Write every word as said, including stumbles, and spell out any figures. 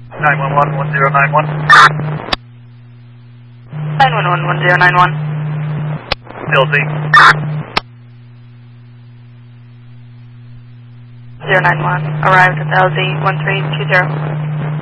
nine one one, one zero nine one. nine one one, one zero nine one. L Z. zero nine one, arrived at L Z one three two zero.